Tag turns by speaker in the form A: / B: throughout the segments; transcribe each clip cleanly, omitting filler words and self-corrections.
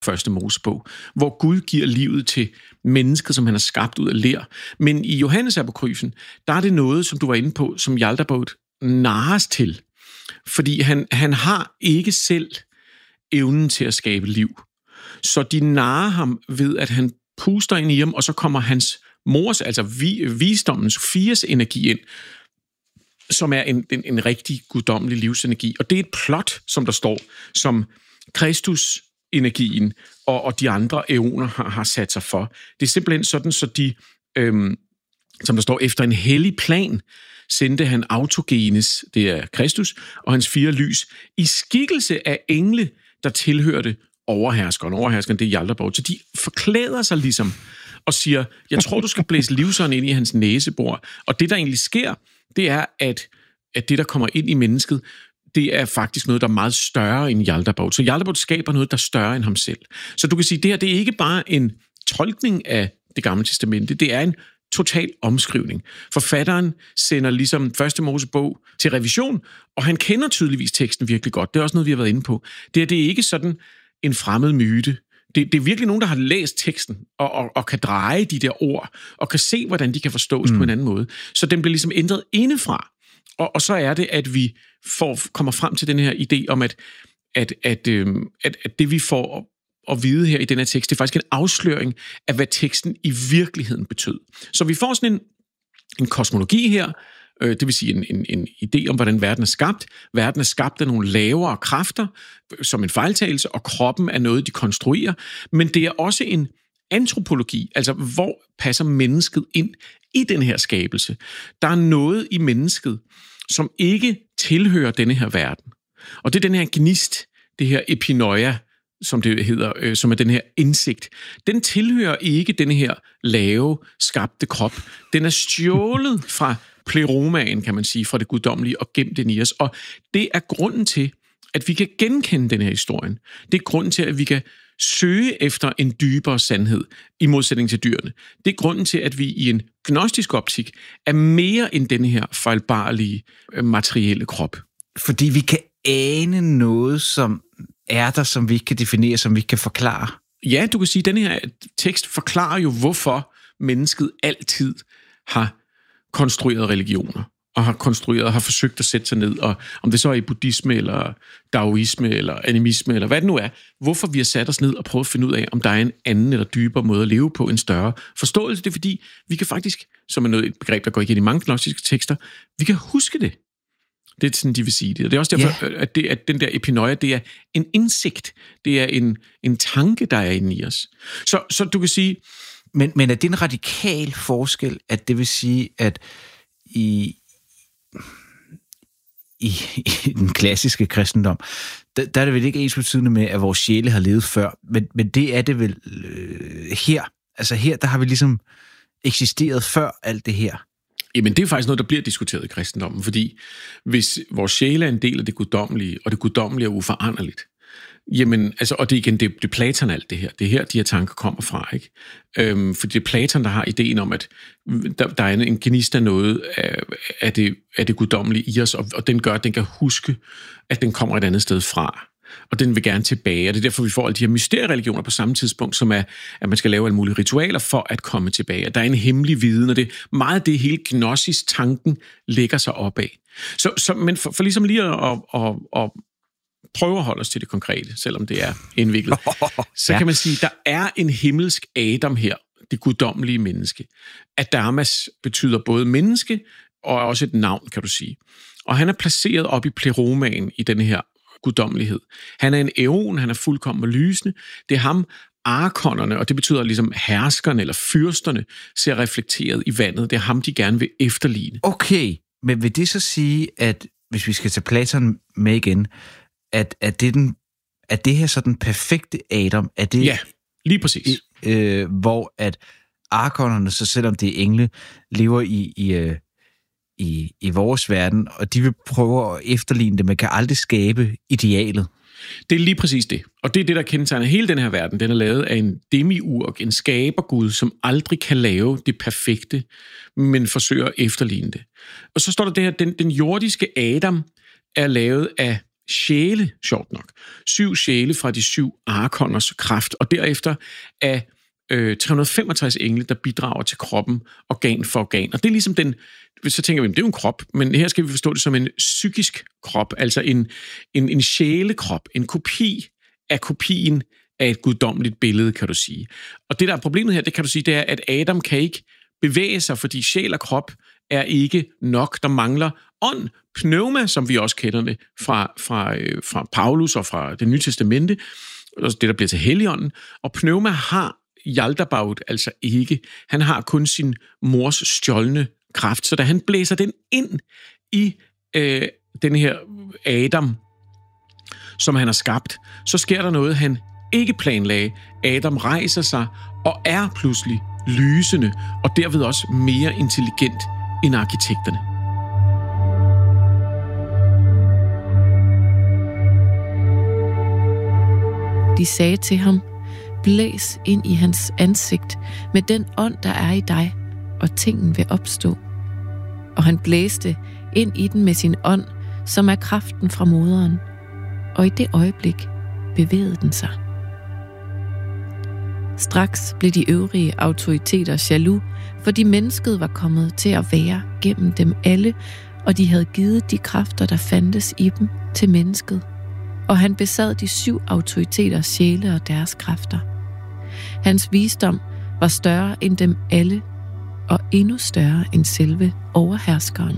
A: første Mosebog, hvor Gud giver livet til mennesket, som han har skabt ud af ler. Men i Johannes apokryfen, der er det noget, som du var inde på, som Jaldabaoth narres til. Fordi han har ikke selv evnen til at skabe liv. Så de narrer ham ved, at han puster ind i ham, og så kommer hans mors, altså visdommen, Sofias energi ind, som er en rigtig guddommelig livsenergi. Og det er et plot, som der står, som Kristus-energien og de andre æoner har sat sig for. Det er simpelthen sådan, så de, som der står, efter en hellig plan, sendte han Autogenes, det er Kristus, og hans 4 lys, i skikkelse af engle, der tilhørte overherskeren. Overherskeren, det er Jaldabaoth. Så de forklæder sig ligesom og siger, jeg tror, du skal blæse livsånden ind i hans næsebor. Og det, der egentlig sker, det er, at det, der kommer ind i mennesket, det er faktisk noget, der er meget større end Jaldabaoth. Så Jaldabaoth skaber noget, der er større end ham selv. Så du kan sige, det her, det er ikke bare en tolkning af det gamle testamente, det er en total omskrivning. Forfatteren sender ligesom første Mosebog til revision, og han kender tydeligvis teksten virkelig godt. Det er også noget, vi har været inde på. Det er ikke sådan en fremmed myte. Det er virkelig nogen, der har læst teksten, og kan dreje de der ord, og kan se, hvordan de kan forstås på en anden måde. Så den bliver ligesom ændret indefra. Og så er det, at vi kommer frem til den her idé om, at det, vi får at vide her i den her tekst, det er faktisk en afsløring af, hvad teksten i virkeligheden betød. Så vi får sådan en kosmologi her, det vil sige en idé om, hvordan verden er skabt. Verden er skabt af nogle lavere kræfter, som en fejltagelse, og kroppen er noget, de konstruerer. Men det er også en antropologi, altså hvor passer mennesket ind i den her skabelse. Der er noget i mennesket, som ikke tilhører denne her verden. Og det er den her gnist, det her epinoia, som det hedder, som er den her indsigt. Den tilhører ikke denne her lave, skabte krop. Den er stjålet fra pleromaen, kan man sige, fra det guddommelige og gemt den i os. Og det er grunden til, at vi kan genkende den her historien. Det er grunden til, at vi kan søge efter en dybere sandhed i modsætning til dyrene. Det er grunden til, at vi i en gnostisk optik er mere end denne her fejlbarlige materielle krop.
B: Fordi vi kan ane noget, som er der, som vi ikke kan definere, som vi ikke kan forklare.
A: Ja, du kan sige, at denne her tekst forklarer jo, hvorfor mennesket altid har konstrueret religioner, og har forsøgt at sætte sig ned, og om det så er i buddhisme, eller daoisme, eller animisme, eller hvad det nu er, hvorfor vi har sat os ned og prøvet at finde ud af, om der er en anden eller dybere måde at leve på, en større forståelse. Det er fordi, vi kan faktisk, som er et begreb, der går igen i mange gnostiske tekster, vi kan huske det. Det er sådan, de vil sige det. Og det er også derfor, at den der epinoia, det er en indsigt. Det er en tanke, der er inde i os. Så du kan sige...
B: Men er det en radikal forskel, at det vil sige, at i den klassiske kristendom, der er det vel ikke ensbetydende med, at vores sjæle har levet før, men det er det vel her. Altså her, der har vi ligesom eksisteret før alt det her.
A: Jamen, det er faktisk noget, der bliver diskuteret i kristendommen, fordi hvis vores sjæle er en del af det guddommelige, og det guddommelige er uforanderligt, jamen, altså, og det er igen, det er Platon alt det her. Det er her, de her tanker kommer fra, ikke? Fordi det er Platon, der har ideen om, at der er en gnist af noget af det guddommelige i os, og den gør, at den kan huske, at den kommer et andet sted fra. Og den vil gerne tilbage, og det er derfor, vi får alle de her mysteriereligioner på samme tidspunkt, som er, at man skal lave alle mulige ritualer for at komme tilbage. At der er en hemmelig viden, og det er meget det hele gnosis-tanken lægger sig op af. Men for ligesom lige at prøve at holde os til det konkrete, selvom det er indviklet, så kan man sige, at der er en himmelsk Adam her, det guddommelige menneske. Adamas betyder både menneske og også et navn, kan du sige. Og han er placeret op i pleromaen i denne her guddommelighed. Han er en æon, han er fuldkommen lysende. Det er ham, arkonerne, og det betyder ligesom herskerne eller fyrsterne, ser reflekteret i vandet. Det er ham, de gerne vil efterligne.
B: Okay, men vil det så sige, at hvis vi skal tage Platon med igen, at det her så den perfekte Adam? Er det,
A: ja, lige præcis.
B: Hvor at arkonerne, så selvom det er engle, lever i vores verden, og de vil prøve at efterligne det, man kan aldrig skabe idealet.
A: Det er lige præcis det. Og det er det, der kendetegner hele den her verden. Den er lavet af en demiurg, en skabergud, som aldrig kan lave det perfekte, men forsøger at efterligne det. Og så står der det her, den jordiske Adam er lavet af sjæle, sjovt nok. 7 sjæle fra de 7 arkonners kraft, og derefter af 365 engle, der bidrager til kroppen organ for organ. Og det er ligesom så tænker vi, det er jo en krop, men her skal vi forstå det som en psykisk krop, altså en sjælekrop, en kopi af kopien af et guddommeligt billede, kan du sige. Og det, der er problemet her, det kan du sige, det er, at Adam kan ikke bevæge sig, fordi sjæl og krop er ikke nok. Der mangler ånd, pneuma, som vi også kender det fra Paulus og fra det nye testamente, det, der bliver til Helligånden. Og pneuma har Yaldabaoth altså ikke. Han har kun sin mors stjålne kraft, så da han blæser den ind i den her Adam, som han har skabt, så sker der noget, han ikke planlagde. Adam rejser sig og er pludselig lysende, og derved også mere intelligent end arkitekterne.
C: De sagde til ham, blæs ind i hans ansigt med den ånd, der er i dig, og tingen vil opstå. Og han blæste ind i den med sin ånd, som er kraften fra moderen, og i det øjeblik bevægede den sig. Straks blev de øvrige autoriteter jaloux, fordi mennesket var kommet til at være gennem dem alle, og de havde givet de kræfter, der fandtes i dem, til mennesket. Og han besad de 7 autoriteters sjæle og deres kræfter. Hans visdom var større end dem alle, og endnu større end selve overherskeren.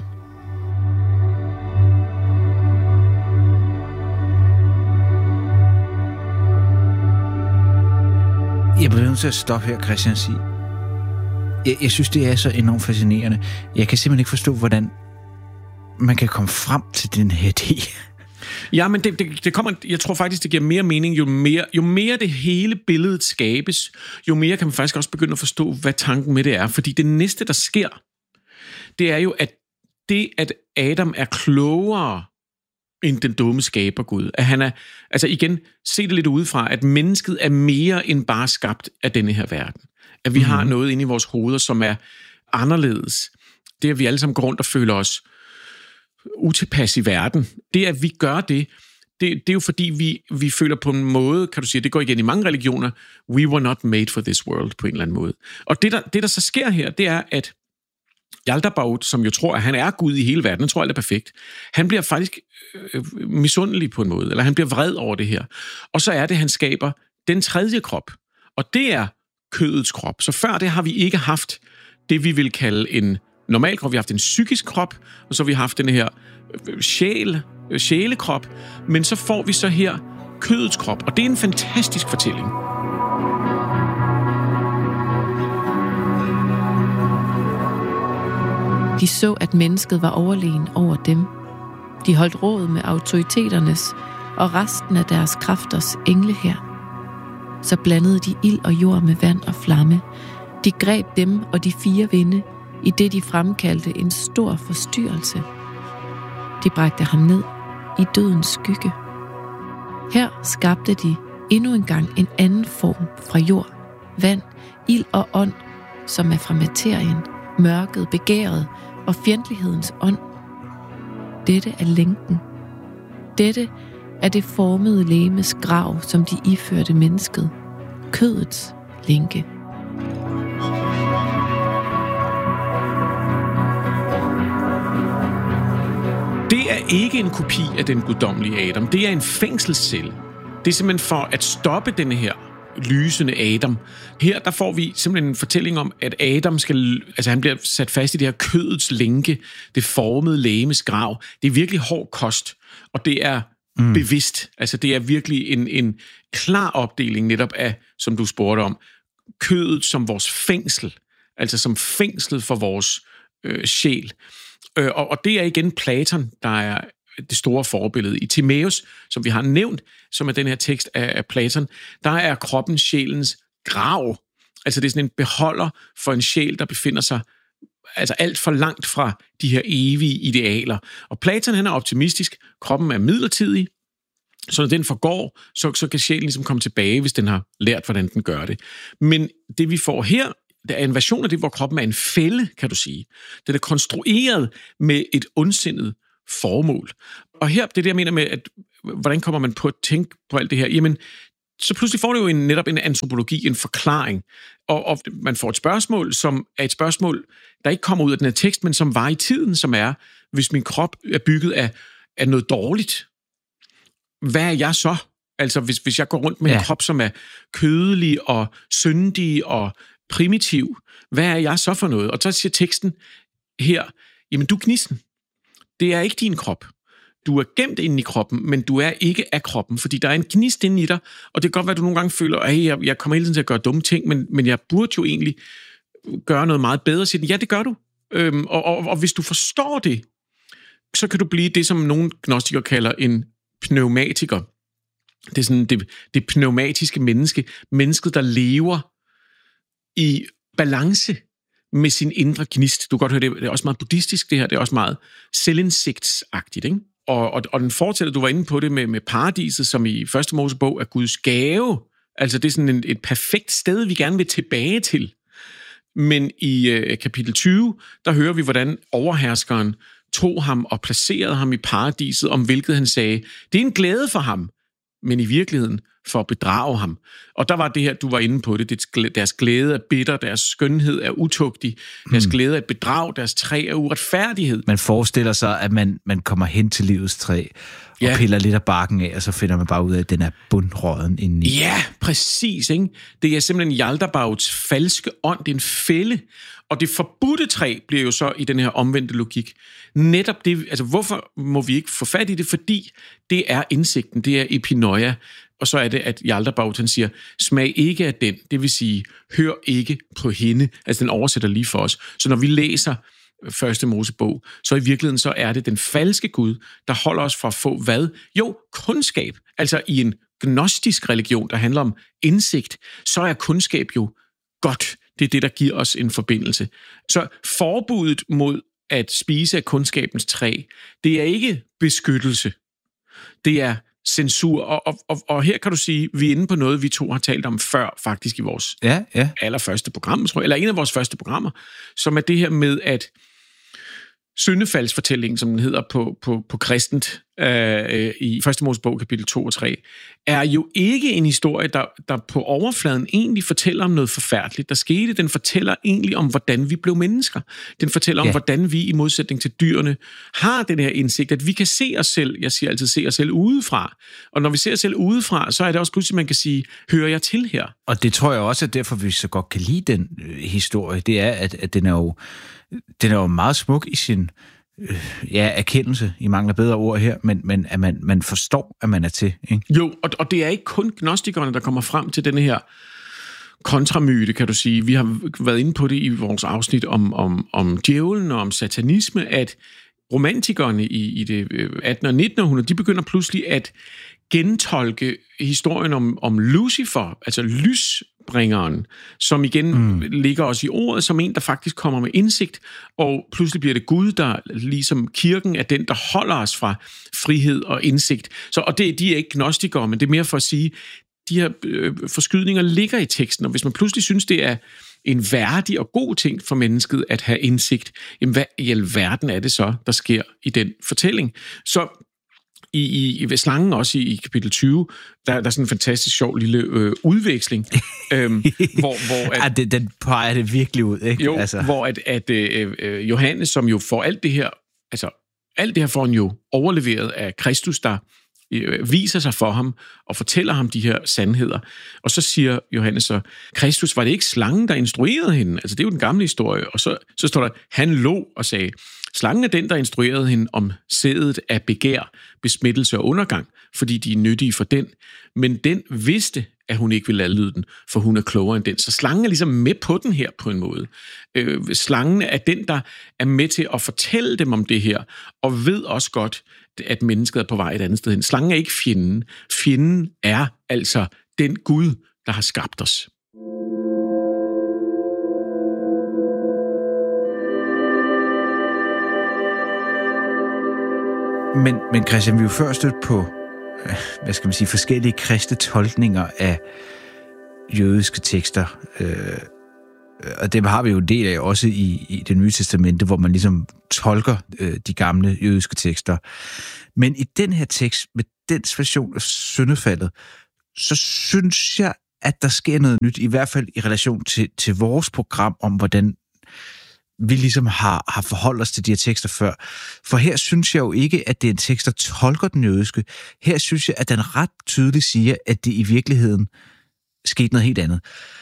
B: Jeg bliver nødt til at stoppe her, Christian, sige. Jeg synes, det er så enormt fascinerende. Jeg kan simpelthen ikke forstå, hvordan man kan komme frem til den her idé.
A: Ja, men det kommer, jeg tror faktisk, det giver mere mening, jo mere det hele billedet skabes, jo mere kan man faktisk også begynde at forstå, hvad tanken med det er. Fordi det næste, der sker, det er jo, at Adam er klogere end den dumme skaber Gud. At han er, altså igen, se det lidt udefra, at mennesket er mere end bare skabt af denne her verden. At vi har noget inde i vores hoveder, som er anderledes. Det, at vi alle sammen går rundt og føler os utilpas i verden. Det, at vi gør det er jo fordi, vi føler på en måde, kan du sige, det går igen i mange religioner, we were not made for this world, på en eller anden måde. Og det der så sker her, det er, at Yaldabaoth, som jo tror, at han er Gud i hele verden, han tror, alt er perfekt, han bliver faktisk misundelig på en måde, eller han bliver vred over det her. Og så er det, han skaber den tredje krop, og det er kødets krop. Så før det har vi ikke haft det, vi vil kalde en normal krop. Vi har haft en psykisk krop, og så har vi haft den her sjælekrop, men så får vi så her kødets krop, og det er en fantastisk fortælling.
C: De så, at mennesket var overlegen over dem. De holdt råd med autoriteternes og resten af deres kræfters engle her. Så blandede de ild og jord med vand og flamme. De greb dem og de 4 vinde, i det de fremkaldte en stor forstyrrelse. De bragte ham ned i dødens skygge. Her skabte de endnu engang en anden form fra jord, vand, ild og ånd, som er fra materien, mørket, begæret og fjendtlighedens ånd. Dette er lænken. Dette er det formede legemes grav, som de iførte mennesket. Kødets lænke.
A: Det er ikke en kopi af den guddommelige Adam. Det er en fængselscelle. Det er simpelthen for at stoppe denne her lysende Adam. Her der får vi simpelthen en fortælling om, at Adam han bliver sat fast i det her kødets lænke, det formede legemes grav. Det er virkelig hård kost, og det er bevidst. Altså det er virkelig en klar opdeling netop af, som du spurgte om, kødet som vores fængsel. Altså som fængsel for vores sjæl. Og det er igen Platon, der er det store forbillede. I Timaeus, som vi har nævnt, som er den her tekst af Platon, der er kroppen sjælens grav. Altså det er sådan en beholder for en sjæl, der befinder sig altså alt for langt fra de her evige idealer. Og Platon, han er optimistisk. Kroppen er midlertidig, så når den forgår, så kan sjælen ligesom komme tilbage, hvis den har lært, hvordan den gør det. Men det vi får her, der er en version af det, hvor kroppen er en fælde, kan du sige. Den er konstrueret med et ondsindet formål. Og her, det er det, jeg mener med, at hvordan kommer man på at tænke på alt det her? Jamen, så pludselig får det jo netop en antropologi, en forklaring. Og man får et spørgsmål, som er et spørgsmål, der ikke kommer ud af den her tekst, men som var i tiden, som er, hvis min krop er bygget af noget dårligt, hvad er jeg så? Altså, hvis jeg går rundt med en krop, som er kødelig og syndig og primitiv, hvad er jeg så for noget? Og så siger teksten her, jamen du er gnisten. Det er ikke din krop. Du er gemt inde i kroppen, men du er ikke af kroppen, fordi der er en gnist inde i dig, og det kan godt være, at du nogle gange føler, at jeg kommer hele tiden til at gøre dumme ting, men jeg burde jo egentlig gøre noget meget bedre. Siger den, ja, det gør du. Og hvis du forstår det, så kan du blive det, som nogle gnostikere kalder en pneumatiker. Det er sådan det pneumatiske menneske. Mennesket, der lever i balance med sin indre gnist. Du kan godt høre, det er også meget buddhistisk, det her. Det er også meget selvindsigtsagtigt, ikke? Og den fortæller, du var inde på det med paradiset, som i første Mosebog er Guds gave. Altså det er sådan et perfekt sted, vi gerne vil tilbage til. Men i kapitel 20, der hører vi, hvordan overherskeren tog ham og placerede ham i paradiset, om hvilket han sagde, det er en glæde for ham, men i virkeligheden for at bedrage ham. Og der var det her, du var inde på det, deres glæde er bitter, deres skønhed er utugtig, deres glæde er bedrag, deres træ er uretfærdighed.
B: Man forestiller sig, at man kommer hen til livets træ og piller lidt af barken af, og så finder man bare ud af, at den er bundråden indeni.
A: Ja, præcis. Ikke? Det er simpelthen Hjalterbauts falske ånd, det er en fælde. Og det forbudte træ bliver jo så i den her omvendte logik. Netop det, altså hvorfor må vi ikke få fat i det? Fordi det er indsigten, det er epinoia. Og så er det, at Hjalterbaut, han siger, smag ikke af den, det vil sige, hør ikke på hende. Altså den oversætter lige for os. Så når vi læser første Mosebog, så i virkeligheden så er det den falske Gud, der holder os fra at få hvad? Jo, kundskab. Altså i en gnostisk religion, der handler om indsigt, så er kundskab jo godt. Det er det, der giver os en forbindelse. Så forbuddet mod at spise af kundskabens træ, det er ikke beskyttelse. Det er censur. Og her kan du sige, vi er inde på noget, vi to har talt om før, faktisk i vores allerførste program, tror jeg, eller en af vores første programmer, som er det her med, at syndefaldsfortællingen, som den hedder på kristent, i første Mosebog, kapitel 2 og 3, er jo ikke en historie, der på overfladen egentlig fortæller om noget forfærdeligt, der skete. Den fortæller egentlig om, hvordan vi blev mennesker. Den fortæller om, hvordan vi i modsætning til dyrene har den her indsigt, at vi kan se os selv, jeg siger altid, se os selv udefra. Og når vi ser os selv udefra, så er det også pludselig, man kan sige, hører jeg til her?
B: Og det tror jeg også, at derfor vi så godt kan lide den historie, det er, at den er jo meget smuk i sin erkendelse, i mangler bedre ord her, men at man forstår, at man er til. Ikke?
A: Jo, og det er ikke kun gnostikerne, der kommer frem til denne her kontramyte, kan du sige. Vi har været inde på det i vores afsnit om djævlen og om satanisme, at romantikerne i det 18. og 19. århundrede, de begynder pludselig at gentolke historien om Lucifer, altså lysbringeren, som igen ligger os i ordet som en, der faktisk kommer med indsigt, og pludselig bliver det Gud, der ligesom kirken er den, der holder os fra frihed og indsigt. Og de er ikke gnostikere, men det er mere for at sige, de her forskydninger ligger i teksten, og hvis man pludselig synes, det er en værdig og god ting for mennesket at have indsigt, jamen hvad i alverden er det så, der sker i den fortælling? Så i slangen også i kapitel 20, der er sådan en fantastisk sjov lille udveksling, hvor
B: den peger det virkelig ud, ikke?
A: Jo, altså. Hvor at Johannes, som jo får alt det her, altså alt det her får han jo overleveret af Kristus, der viser sig for ham og fortæller ham de her sandheder. Og så siger Johannes så, Kristus, var det ikke slangen, der instruerede hende? Altså det er jo den gamle historie. Og så står der, han lå og sagde, slangen er den, der instruerede hende om sædet af begær, besmittelse og undergang, fordi de er nyttige for den. Men den vidste, at hun ikke ville adlyde den, for hun er klogere end den. Så slangen er ligesom med på den her på en måde. Slangen er den, der er med til at fortælle dem om det her, og ved også godt, at mennesket er på vej et andet sted hen. Slangen er ikke fjenden. Fjenden er altså den Gud, der har skabt os.
B: Men Christian, vi er jo før stødt på, hvad skal man sige, forskellige kristne tolkninger af jødiske tekster. og det har vi jo en del af også i det nye testamente, hvor man ligesom tolker de gamle jødiske tekster. Men i den her tekst, med dens version af syndefaldet, så synes jeg, at der sker noget nyt, i hvert fald i relation til vores program, om hvordan vi ligesom har forholdt os til de her tekster før. For her synes jeg jo ikke, at det er en tekst, der tolker den jødiske. Her synes jeg, at den ret tydeligt siger, at det i virkeligheden skete noget helt andet.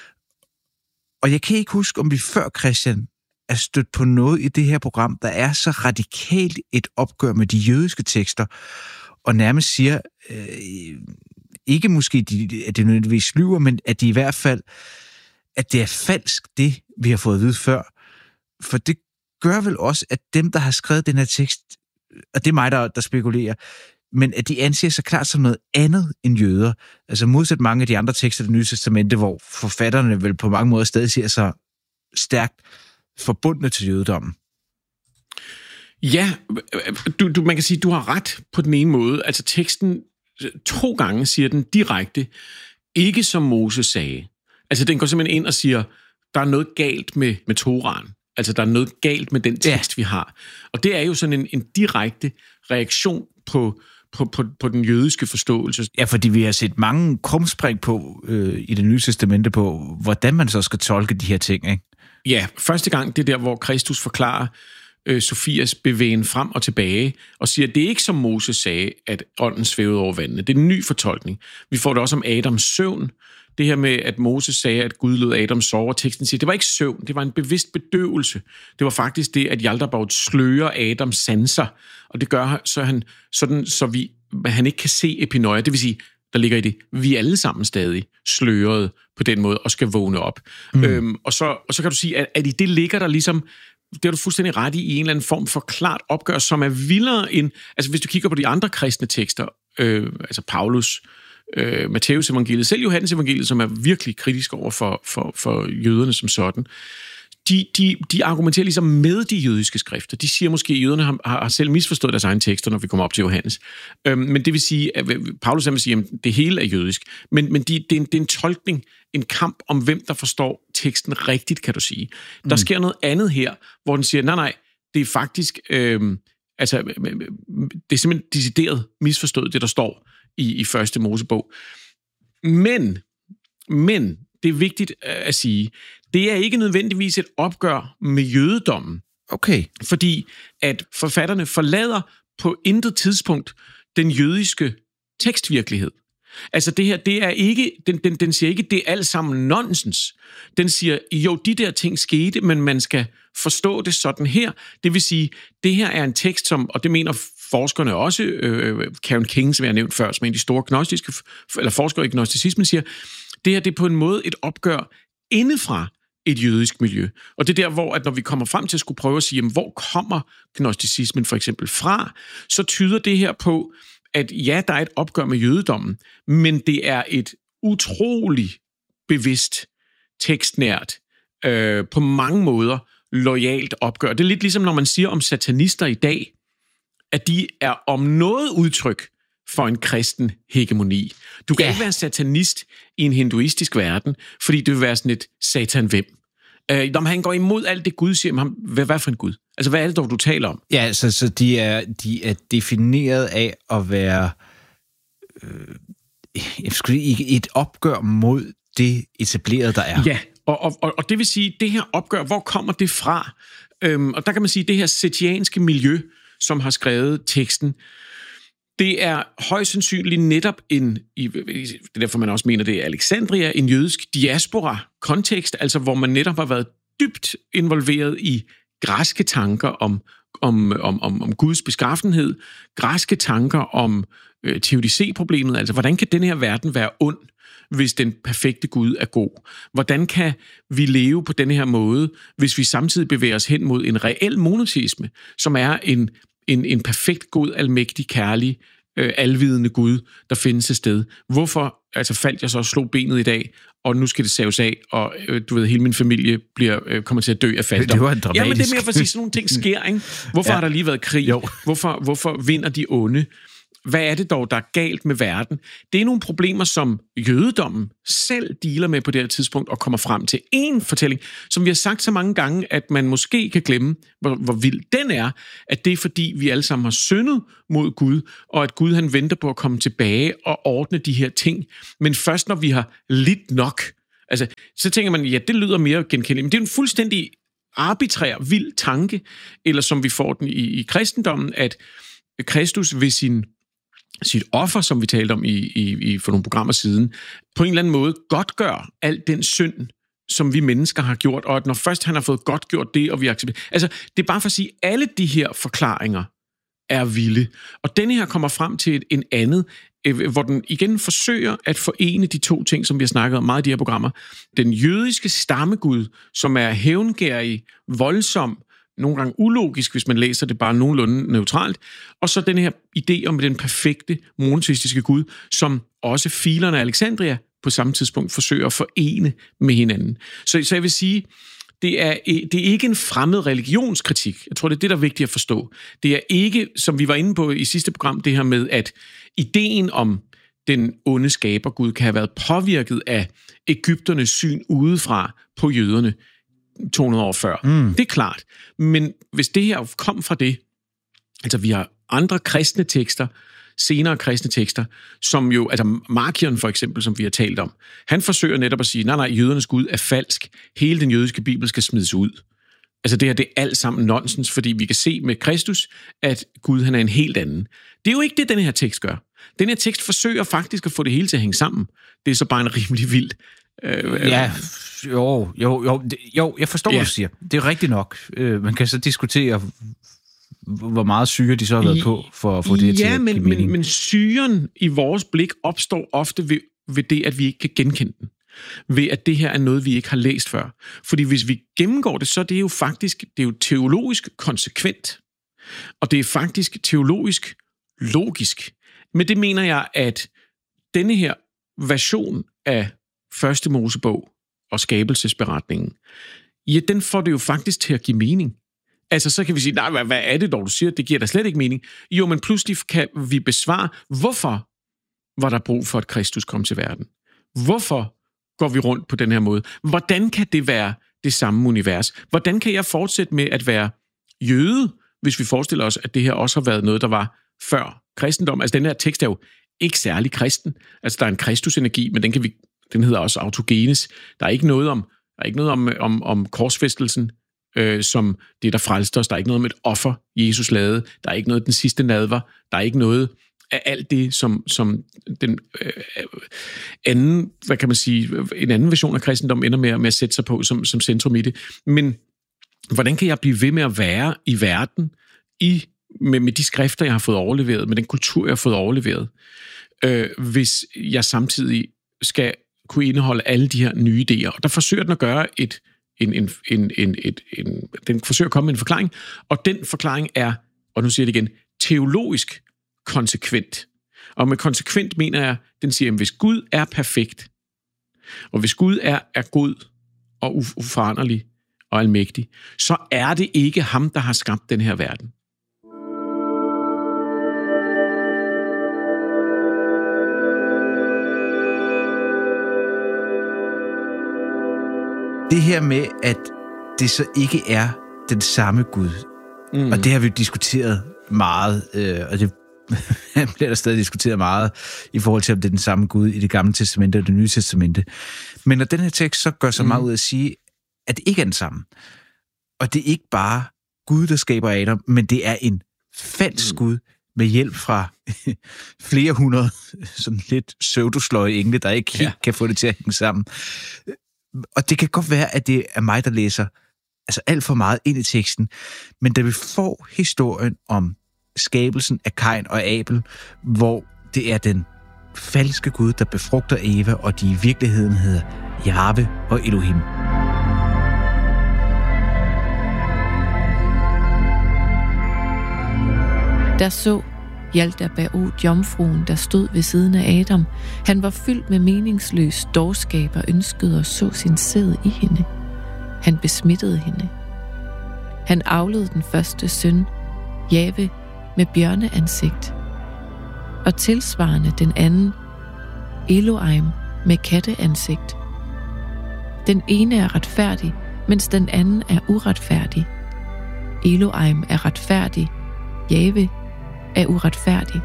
B: Og jeg kan ikke huske, om vi før, Christian, er stødt på noget i det her program, der er så radikalt et opgør med de jødiske tekster, og nærmest siger, ikke måske, at det nødvendigvis lyver, men at de i hvert fald, at det er falsk, det vi har fået at vide før. For det gør vel også, at dem, der har skrevet den her tekst, og det er mig, der spekulerer, men at de anser sig klart som noget andet end jøder. Altså modsat mange af de andre tekster i Det Nye Testamente, hvor forfatterne vel på mange måder stadig ser sig stærkt forbundne til jødedommen.
A: Ja, man kan sige, du har ret på den ene måde. Altså teksten 2 gange siger den direkte, ikke som Moses sagde. Altså den går simpelthen ind og siger, der er noget galt med Toraen. Altså der er noget galt med den tekst, vi har. Og det er jo sådan en direkte reaktion på den jødiske forståelse.
B: Ja, fordi vi har set mange krumspring på i Det Nye Testamente på, hvordan man så skal tolke de her ting, ikke?
A: Ja, første gang, det er der, hvor Kristus forklarer Sofias bevægen frem og tilbage, og siger, at det er ikke som Moses sagde, at ånden svævede over vandene. Det er en ny fortolkning. Vi får det også om Adams søvn. Det her med, at Moses sagde, at Gud lod Adam sove, og teksten siger, det var ikke søvn, det var en bevidst bedøvelse. Det var faktisk det, at Jaldabaoth slører Adams sanser, og det gør så han ikke kan se epinøjer. Det vil sige, der ligger i det, vi er alle sammen stadig sløret på den måde, og skal vågne op. Og så kan du sige, at i det ligger der ligesom, det har du fuldstændig ret i en eller anden form for klart opgør, som er vildere end, altså hvis du kigger på de andre kristne tekster, altså Paulus, Matthæus evangeliet, selv Johannes evangeliet, som er virkelig kritisk over for jøderne som sådan, de argumenterer ligesom med de jødiske skrifter. De siger måske, at jøderne har selv misforstået deres egne tekster, når vi kommer op til Johannes. Men det vil sige, at Paulus vil sige, at det hele er jødisk. Men det er en tolkning, en kamp om, hvem der forstår teksten rigtigt, kan du sige. Der sker noget andet her, hvor den siger, nej, det er faktisk, det er simpelthen decideret misforstået, det der står i første Mosebog. Men, det er vigtigt at sige, det er ikke nødvendigvis et opgør med jødedommen.
B: Okay.
A: Fordi at forfatterne forlader på intet tidspunkt den jødiske tekstvirkelighed. Altså det her, det er ikke, den siger ikke, det er alt sammen nonsens. Den siger, jo, de der ting skete, men man skal forstå det sådan her. Det vil sige, det her er en tekst, som, og det mener forskerne også, Karen King, som jeg har nævnt før, som er en af de store gnostiske, eller forskere i gnosticismen, siger, det her, det er på en måde et opgør indefra et jødisk miljø. Og det er der, hvor at når vi kommer frem til at skulle prøve at sige, jamen, hvor kommer gnosticismen for eksempel fra, så tyder det her på, at ja, der er et opgør med jødedommen, men det er et utrolig bevidst, tekstnært, på mange måder loyalt opgør. Det er lidt ligesom, når man siger om satanister i dag, at de er om noget udtryk for en kristen hegemoni. Du kan ikke være satanist i en hinduistisk verden, fordi det vil være sådan et satan hvem. Når han går imod alt det Gud siger, hvad for en Gud? Altså, hvad er det dog, du taler om?
B: Ja, så de er defineret af at være et opgør mod det etablerede, der er.
A: Ja, og det vil sige, det her opgør, hvor kommer det fra? Og der kan man sige, det her setianske miljø, som har skrevet teksten, det er højst sandsynligt netop det er derfor man også mener, det er Alexandria, en jødisk diaspora-kontekst, altså hvor man netop har været dybt involveret i græske tanker om Guds beskaffenhed, græske tanker om teodicé-problemet, altså hvordan kan den her verden være ond, hvis den perfekte Gud er god? Hvordan kan vi leve på denne her måde, hvis vi samtidig bevæger os hen mod en reel monoteisme, som er en perfekt, god, almægtig, kærlig, alvidende Gud, der findes et sted? Hvorfor faldt jeg så og slog benet i dag, og nu skal det saves af, og du ved, hele min familie kommer til at dø af fattigdom.
B: Det var en dramatisk.
A: Ja, men det er mere for at sige, sådan nogle ting sker, ikke? Hvorfor har der lige været krig? Hvorfor vinder de onde? hvad er det dog, der er galt med verden? Det er nogle problemer, som jødedommen selv dealer med på det her tidspunkt, og kommer frem til en fortælling, som vi har sagt så mange gange, at man måske kan glemme, hvor vild den er, at det er fordi, vi alle sammen har syndet mod Gud, og at Gud han venter på at komme tilbage og ordne de her ting. Men først når vi har lidt nok, altså, så tænker man, ja, det lyder mere genkendeligt, men det er en fuldstændig arbitrær, vild tanke, eller som vi får den i kristendommen, at Kristus ved sit offer, som vi talte om for nogle programmer siden, på en eller anden måde godtgør al den synd, som vi mennesker har gjort, og at når først han har fået godtgjort det, og vi accepterer... Altså, det er bare for at sige, at alle de her forklaringer er vilde. Og denne her kommer frem til en andet, hvor den igen forsøger at forene de to ting, som vi har snakket om meget i de her programmer. Den jødiske stammegud, som er hævngærig, voldsom, nogle gange ulogisk, hvis man læser det bare nogenlunde neutralt, og så den her idé om den perfekte monoteistiske Gud, som også filerne af Alexandria på samme tidspunkt forsøger at forene med hinanden. Så jeg vil sige, det er ikke en fremmed religionskritik. Jeg tror, det er det, der er vigtigt at forstå. Det er ikke, som vi var inde på i sidste program, det her med, at ideen om den onde skabergud kan have været påvirket af egypternes syn udefra på jøderne 200 år før. Det er klart. Men hvis det her kom fra det, altså vi har andre kristne tekster, senere kristne tekster, som jo, altså Markion for eksempel, som vi har talt om, han forsøger netop at sige, nej, jødernes Gud er falsk. Hele den jødiske bibel skal smides ud. Altså det her, det er alt sammen nonsens, fordi vi kan se med Kristus, at Gud han er en helt anden. Det er jo ikke det, den her tekst gør. Den her tekst forsøger faktisk at få det hele til at hænge sammen. Det er så bare en rimelig vildt.
B: Jeg forstår, hvad du siger. Det er rigtigt nok. Man kan så diskutere, hvor meget syre de så har været på for at få det til at give mening.
A: Men syren i vores blik opstår ofte ved det, at vi ikke kan genkende den. Ved at det her er noget, vi ikke har læst før. Fordi hvis vi gennemgår det, så er det jo faktisk, det er jo teologisk konsekvent. Og det er faktisk teologisk logisk. Men det mener jeg, at denne her version af Første Mosebog og skabelsesberetningen, ja, den får det jo faktisk til at give mening. Altså, så kan vi sige, nej, hvad er det dog, du siger? Det giver da slet ikke mening. Jo, men pludselig kan vi besvare, hvorfor var der brug for, at Kristus kom til verden? Hvorfor går vi rundt på den her måde? Hvordan kan det være det samme univers? Hvordan kan jeg fortsætte med at være jøde, hvis vi forestiller os, at det her også har været noget, der var før kristendom? Altså, den her tekst er jo ikke særlig kristen. Altså, der er en Kristusenergi, men den hedder også autogenes. Der er ikke noget om korsfæstelsen, som det, der frelste os. Der er ikke noget om et offer, Jesus lavede. Der er ikke noget den sidste nadver. Der er ikke noget af alt det, som den anden, hvad kan man sige, en anden version af kristendom ender med at sætte sig på som centrum i det. Men hvordan kan jeg blive ved med at være i verden med de skrifter, jeg har fået overleveret, med den kultur, jeg har fået overleveret, hvis jeg samtidig skal kunne indeholde alle de her nye idéer? Og der forsøger den at gøre den forsøger at komme med en forklaring, og den forklaring er, og nu siger jeg det igen, teologisk konsekvent. Og med konsekvent mener jeg, den siger, at hvis Gud er perfekt, og hvis Gud er god og uforanderlig og almægtig, så er det ikke ham, der har skabt den her verden.
B: Det her med, at det så ikke er den samme Gud, og det har vi diskuteret meget, og det bliver der stadig diskuteret meget i forhold til, om det er den samme Gud i det gamle testamente og det nye testamente. Men når den her tekst så gør så meget ud af at sige, at det ikke er den samme, og det er ikke bare Gud, der skaber Adam, men det er en falsk Gud med hjælp fra flere hundrede sådan lidt pseudosløje engle, der ikke helt kan få det til at hænge sammen. Og det kan godt være, at det er mig, der læser altså alt for meget ind i teksten, men da vi får historien om skabelsen af Kain og Abel, hvor det er den falske Gud, der befrugter Eva, og de i virkeligheden hedder Jahve og Elohim.
C: Der så Jaldabaoth, jomfruen, der stod ved siden af Adam. Han var fyldt med meningsløs dårskab og ønskede at så sin sæd i hende. Han besmittede hende. Han avlede den første søn, Jahve, med bjørneansigt. og tilsvarende den anden, Elohim med katteansigt. Den ene er retfærdig, mens den anden er uretfærdig. Elohim er retfærdig, Jahve er uretfærdig.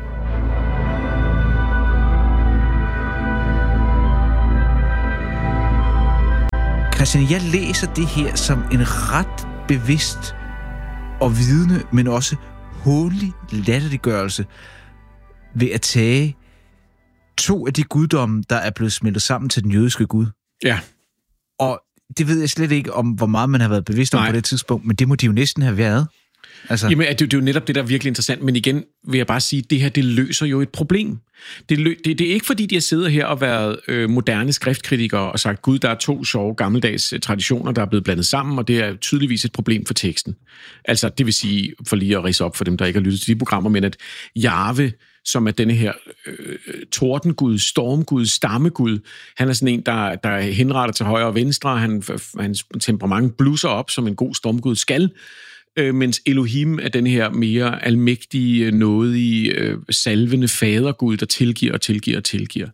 B: Christian, jeg læser det her som en ret bevidst og vidende, men også hånlig latterliggørelse ved at tage to af de guddomme, der er blevet smeltet sammen til den jødiske gud.
A: Ja.
B: Og det ved jeg slet ikke om, hvor meget man har været bevidst om på det tidspunkt, men det må de jo næsten have været. Altså.
A: Jamen, det er jo netop det, der er virkelig interessant, men igen vil jeg bare sige, at det her, det løser jo et problem. Det er ikke fordi, de har siddet her og været moderne skriftkritikere og sagt, gud, der er 2 sjove gammeldags traditioner, der er blevet blandet sammen, og det er tydeligvis et problem for teksten. Altså, det vil sige, for lige at ridse op for dem, der ikke har lyttet til de programmer, men at Jahve, som er denne her tordengud, stormgud, stammegud, han er sådan en, der henretter til højre og venstre, hans temperament blusser op, som en god stormgud skal, mens Elohim er den her mere almægtige, nådige, salvende fadergud, der tilgiver og tilgiver og tilgiver.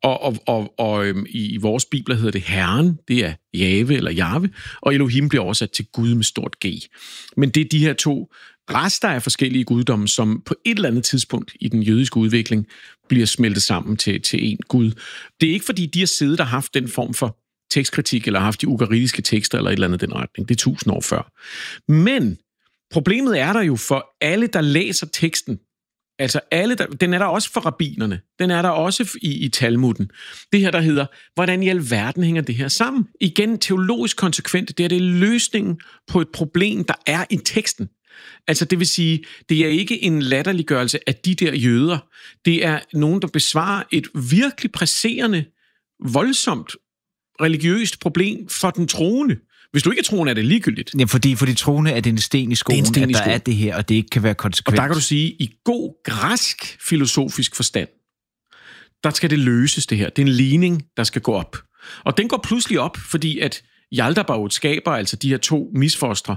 A: Og i vores bibler hedder det Herren, det er Jahve eller Jahve, og Elohim bliver oversat til Gud med stort G. Men det er de her 2 rester af forskellige guddomme, som på et eller andet tidspunkt i den jødiske udvikling bliver smeltet sammen til en gud. Det er ikke fordi, de har siddet og haft den form for tekstkritik, eller haft de ugaritiske tekster, eller et eller andet den retning. Det er 1000 år før. Men problemet er der jo for alle, der læser teksten. Altså den er der også for rabbinerne. Den er der også i Talmuden. Det her, der hedder, hvordan i alverden hænger det her sammen? Igen, teologisk konsekvent, det er løsningen på et problem, der er i teksten. Altså det vil sige, det er ikke en latterliggørelse af de der jøder. Det er nogen, der besvarer et virkelig presserende, voldsomt religiøst problem for den troende. Hvis du ikke er troende, er det ligegyldigt.
B: Ja, fordi troende er det en sten i skoen, at der er det her, og det ikke kan være konsekvent.
A: Og der kan du sige, i god græsk filosofisk forstand, der skal det løses det her. Det er en ligning, der skal gå op. Og den går pludselig op, fordi at Yaldabaoth skaber altså de her 2 misfostre,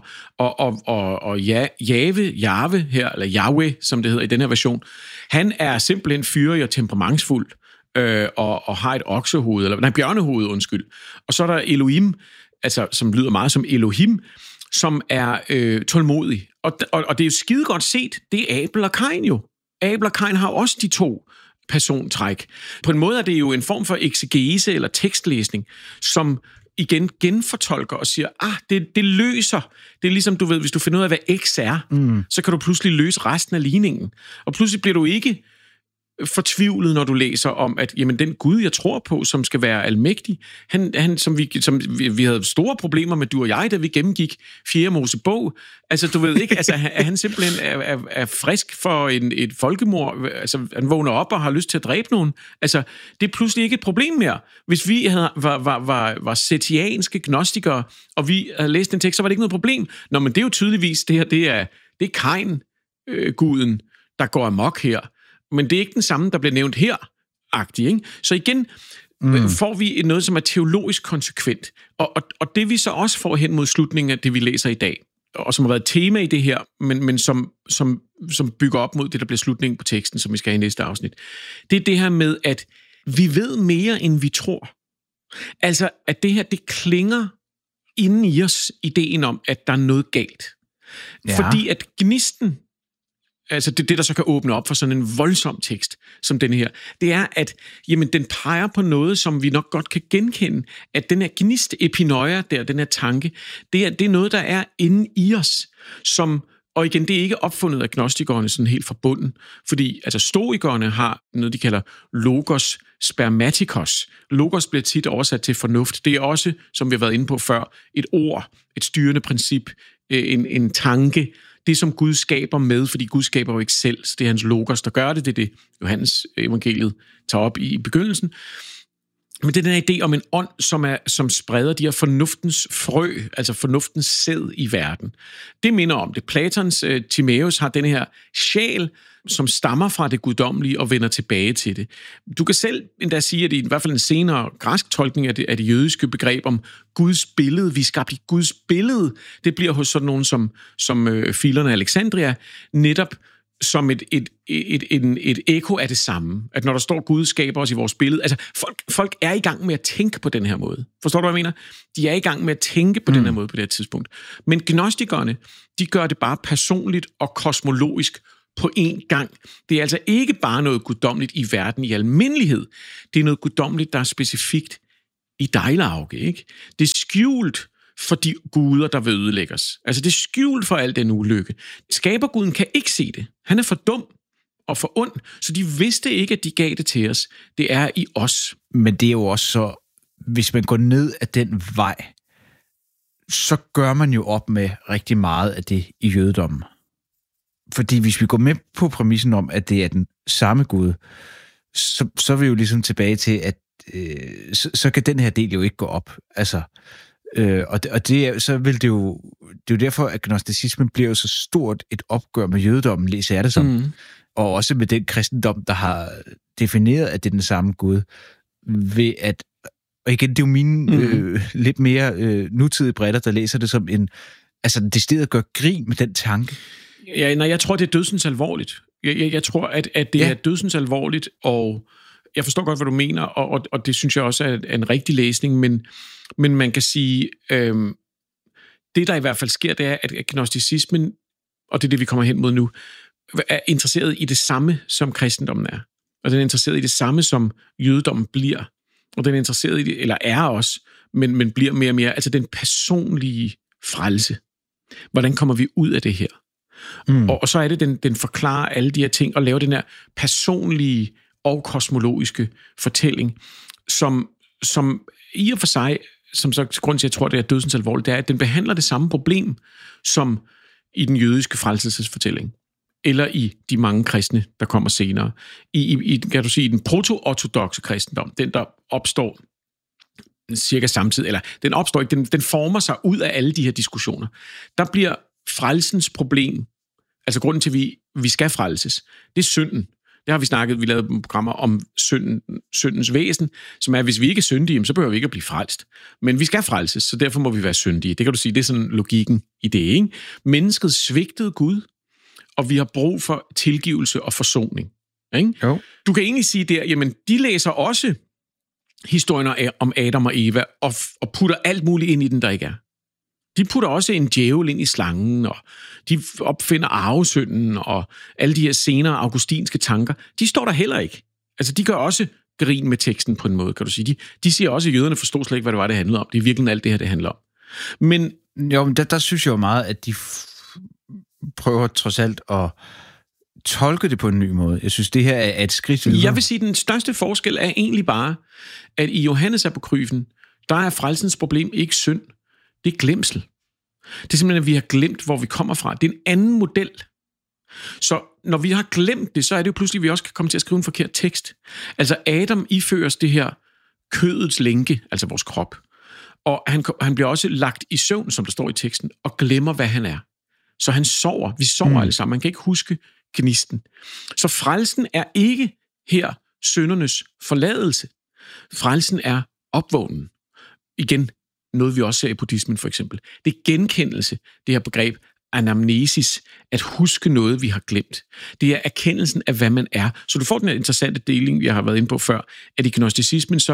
A: og Jahve her, eller Yahweh, som det hedder i den her version, han er simpelthen fyrig og temperamentsfuld, og har et oksehoved, bjørnehoved, undskyld. Og så er der Elohim, altså, som lyder meget som Elohim, som er tålmodig. Og det er jo skide godt set, det er Abel og Kain jo. Abel og Kain har også de 2 persontræk. På en måde er det jo en form for eksegese eller tekstlæsning, som igen genfortolker og siger, det løser. Det er ligesom, du ved, hvis du finder ud af, hvad X er, så kan du pludselig løse resten af ligningen. Og pludselig bliver du ikke fortvivlet, når du læser om, at jamen, den Gud, jeg tror på, som skal være almægtig, han som vi havde store problemer med, du og jeg, da vi gennemgik 4. Mosebog. Altså, du ved ikke, altså, han simpelthen er frisk for et folkemord. Altså, han vågner op og har lyst til at dræbe nogen. Altså, det er pludselig ikke et problem mere. Hvis vi var setianske gnostikere, og vi havde læst den tekst, så var det ikke noget problem. Nå, men det er jo tydeligvis, det her, det er Kain, guden, der går amok her. Men det er ikke den samme, der bliver nævnt her-agtig, ikke? Så igen får vi noget, som er teologisk konsekvent. Og det vi så også får hen mod slutningen af det, vi læser i dag, og som har været et tema i det her, men som bygger op mod det, der bliver slutningen på teksten, som vi skal have i næste afsnit, det er det her med, at vi ved mere, end vi tror. Altså, at det her, det klinger inden i os, ideen om, at der er noget galt. Ja. Fordi at gnisten, altså det, der så kan åbne op for sådan en voldsom tekst som den her, det er, at jamen, den peger på noget, som vi nok godt kan genkende, at den her gnist, epinoia der, den her tanke, det er noget, der er inde i os, som, og igen, det er ikke opfundet af gnostikerne sådan helt fra bunden, fordi altså stoikerne har noget, de kalder logos spermatikos. Logos bliver tit oversat til fornuft. Det er også, som vi har været inde på før, et ord, et styrende princip, en tanke, det som Gud skaber med, fordi Gud skaber jo ikke selv, så det er hans logos, der gør det. Det er det, Johannes evangeliet tager op i begyndelsen. Men det er den her idé om en ånd, som spreder de her fornuftens frø, altså fornuftens sæd i verden. Det minder om det. Platons Timaeus har den her sjæl, som stammer fra det guddommelige og vender tilbage til det. Du kan selv endda sige, at i hvert fald en senere græsk tolkning af det jødiske begreb om Guds billede, vi skabte i Guds billede, det bliver hos sådan nogen som filerne af Alexandria netop som et ekko af det samme. At når der står, Gud skaber os i vores billede, altså folk er i gang med at tænke på den her måde. Forstår du, hvad jeg mener? De er i gang med at tænke på den her måde på det her tidspunkt. Men gnostikerne, de gør det bare personligt og kosmologisk på én gang. Det er altså ikke bare noget guddommeligt i verden i almindelighed. Det er noget guddommeligt, der er specifikt i dig, Lauke, ikke? Det er skjult for de guder, der vil ødelægge os. Altså, det er skjult for al den ulykke. Skaberguden kan ikke se det. Han er for dum og for ond, så de vidste ikke, at de gav det til os. Det er i os.
B: Men det er jo også så, hvis man går ned ad den vej, så gør man jo op med rigtig meget af det i jødedommen. Fordi hvis vi går med på præmissen om, at det er den samme Gud, så er vi jo ligesom tilbage til, at så kan den her del jo ikke gå op. Altså, og det, så vil det er jo derfor, at gnosticismen bliver jo så stort et opgør med jødedommen, læser jeg det som. Og også med den kristendom, der har defineret, at det er den samme Gud, ved at, og igen, det er jo mine lidt mere nutidige brætter, der læser det som en, altså det sted at gøre grin med den tanke.
A: Ja, nej, jeg tror, det er dødsens alvorligt. Jeg tror, at det er dødsens alvorligt, og jeg forstår godt, hvad du mener, og det synes jeg også er en rigtig læsning, men man kan sige, det der i hvert fald sker, det er, at gnosticismen, og det er det, vi kommer hen mod nu, er interesseret i det samme, som kristendommen er. Og den er interesseret i det samme, som jødedommen bliver. Og den er interesseret i det, eller er også, men bliver mere og mere, altså den personlige frelse. Hvordan kommer vi ud af det her? Og så er det, den forklarer alle de her ting, og laver den her personlige og kosmologiske fortælling, som i og for sig, som så grund til, at jeg tror, det er dødsens alvorligt, det er, at den behandler det samme problem, som i den jødiske frelsesfortælling, eller i de mange kristne, der kommer senere. Kan du sige, i den proto-ortodoxe kristendom, den der opstår cirka samtidig, eller den opstår ikke, den former sig ud af alle de her diskussioner. Der bliver frelsens problem, altså grunden til, at vi skal frelses, det er synden. Det har vi snakket, vi lavede programmer om syndens væsen, som er, at hvis vi ikke er syndige, så behøver vi ikke at blive frelst. Men vi skal frelses, så derfor må vi være syndige. Det kan du sige, det er sådan logikken i det, ikke? Mennesket svigtede Gud, og vi har brug for tilgivelse og forsoning. Ikke?
B: Jo.
A: Du kan egentlig sige der, jamen, de læser også historier om Adam og Eva, og putter alt muligt ind i den, der ikke er. De putter også en djævel ind i slangen, og de opfinder arvesynden, og alle de her senere augustinske tanker, de står der heller ikke. Altså, de gør også grin med teksten på en måde, kan du sige. De siger også, at jøderne forstod slet ikke, hvad det var, det handlede om. Det er virkelig alt det her, det handler om. Men
B: jo, men der synes jeg jo meget, at de prøver trods alt at tolke det på en ny måde. Jeg synes, det her er et skridt videre.
A: Jeg vil sige, at den største forskel er egentlig bare, at i Johannes apokryfen, der er frelsens problem ikke synd. Det er glemsel. Det er simpelthen, at vi har glemt, hvor vi kommer fra. Det er en anden model. Så når vi har glemt det, så er det jo pludselig, at vi også kan komme til at skrive en forkert tekst. Altså Adam iføres det her kødets lænke, altså vores krop. Og han bliver også lagt i søvn, som der står i teksten, og glemmer, hvad han er. Så han sover. Vi sover alle sammen. Man kan ikke huske gnisten. Så frelsen er ikke her syndernes forladelse. Frelsen er opvågnen. Igen, noget vi også ser i buddhismen for eksempel. Det er genkendelse, det her begreb anamnesis, at huske noget, vi har glemt. Det er erkendelsen af, hvad man er. Så du får den her interessante deling, jeg har været inde på før, at i gnosticismen så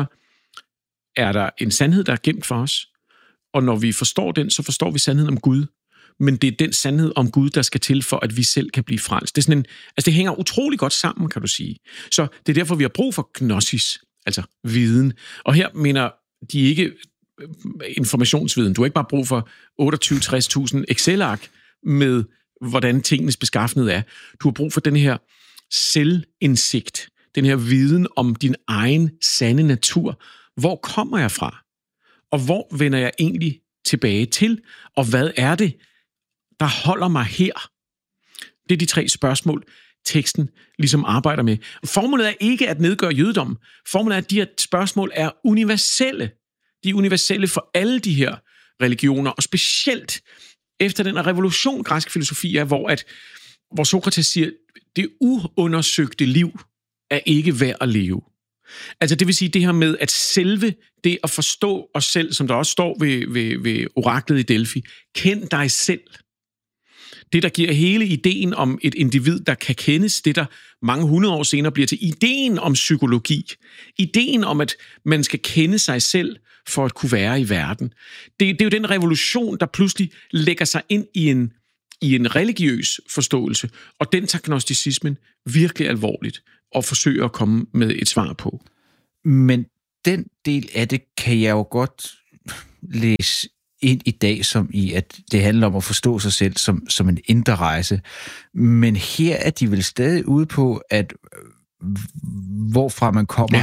A: er der en sandhed, der er gemt for os, og når vi forstår den, så forstår vi sandheden om Gud. Men det er den sandhed om Gud, der skal til for, at vi selv kan blive frelst. Det er sådan det hænger utrolig godt sammen, kan du sige. Så det er derfor, vi har brug for gnosis, altså viden. Og her mener de ikke informationsviden. Du har ikke bare brug for 28-60.000 Excel-ark med, hvordan tingenes beskaffenhed er. Du har brug for den her selvindsigt, den her viden om din egen sande natur. Hvor kommer jeg fra? Og hvor vender jeg egentlig tilbage til? Og hvad er det, der holder mig her? Det er de 3 spørgsmål, teksten ligesom arbejder med. Formålet er ikke at nedgøre jødedommen. Formålet er, at de her spørgsmål er universelle. De er universelle for alle de her religioner, og specielt efter den revolution, græsk filosofi er, hvor Sokrates siger, det uundersøgte liv er ikke værd at leve. Altså det vil sige det her med, at selve det at forstå os selv, som der også står ved oraklet i Delphi, kend dig selv. Det, der giver hele ideen om et individ, der kan kendes, det der mange 100 år senere bliver til ideen om psykologi. Ideen om, at man skal kende sig selv for at kunne være i verden. Det er jo den revolution, der pludselig lægger sig ind i en religiøs forståelse, og den tager gnosticismen virkelig alvorligt og forsøger at komme med et svar på.
B: Men den del af det kan jeg jo godt læse ind i dag, som i, at det handler om at forstå sig selv som en indre rejse. Men her er de vel stadig ude på, at hvorfra man kommer,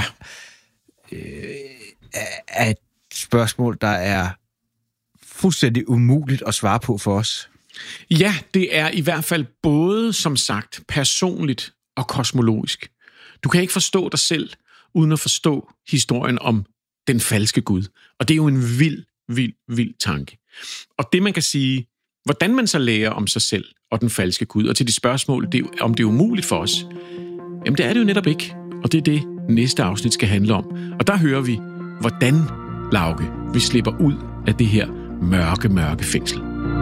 B: er et spørgsmål, der er fuldstændig umuligt at svare på for os.
A: Ja, det er i hvert fald både, som sagt, personligt og kosmologisk. Du kan ikke forstå dig selv, uden at forstå historien om den falske Gud. Og det er jo en vild tanke. Og det, man kan sige, hvordan man så lærer om sig selv og den falske Gud, og til de spørgsmål, om det er umuligt for os, jamen det er det jo netop ikke. Og det er det, næste afsnit skal handle om. Og der hører vi, hvordan, Lauke, vi slipper ud af det her mørke fængsel.